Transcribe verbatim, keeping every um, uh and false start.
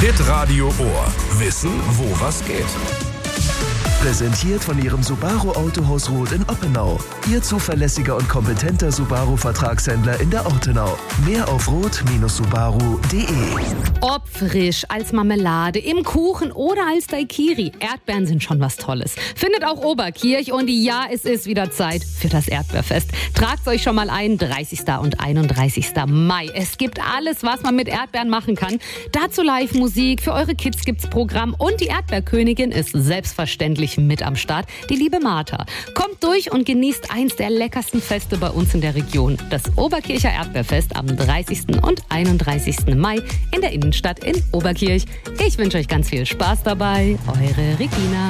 Hitradio Ohr. Wissen, wo was geht. Präsentiert von Ihrem Subaru Autohaus Roth in Oppenau. Ihr zuverlässiger und kompetenter Subaru-Vertragshändler in der Ortenau. Mehr auf roth Subaru punkt de. Ob frisch, als Marmelade, im Kuchen oder als Daiquiri. Erdbeeren sind schon was Tolles. Findet auch Oberkirch und ja, es ist wieder Zeit für das Erdbeerfest. Tragt euch schon mal ein, dreißigsten und einunddreißigsten Mai. Es gibt alles, was man mit Erdbeeren machen kann. Dazu Live-Musik, für eure Kids gibt's Programm und die Erdbeerkönigin ist selbstverständlich mit am Start, die liebe Martha. Kommt durch und genießt eins der leckersten Feste bei uns in der Region. Das Oberkircher Erdbeerfest am dreißigsten und einunddreißigsten Mai in der Innenstadt in Oberkirch. Ich wünsche euch ganz viel Spaß dabei. Eure Regina.